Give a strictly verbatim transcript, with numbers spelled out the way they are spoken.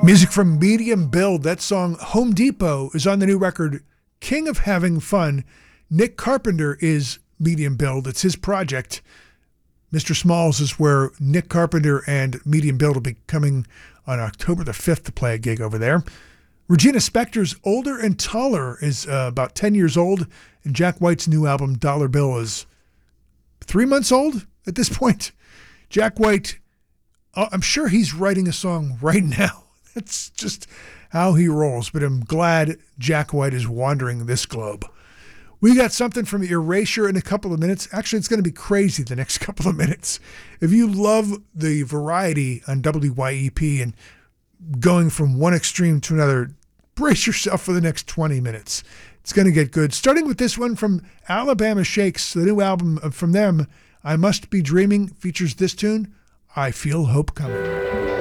Music from Medium Build. That song, Home Depot, is on the new record, King of Having Fun. Nick Carpenter is Medium Build. It's his project. Mister Smalls is where Nick Carpenter and Medium Build will be coming on October the fifth to play a gig over there. Regina Spektor's Older and Taller is uh, about ten years old, and Jack White's new album, Dollar Bill, is three months old at this point. Jack White, uh, I'm sure he's writing a song right now. That's just how he rolls, but I'm glad Jack White is wandering this globe. We got something from Erasure in a couple of minutes. Actually, it's going to be crazy the next couple of minutes. If you love the variety on W Y E P and going from one extreme to another, brace yourself for the next twenty minutes. It's going to get good. Starting with this one from Alabama Shakes, the new album from them, I Must Be Dreaming, features this tune, I Feel Hope Coming.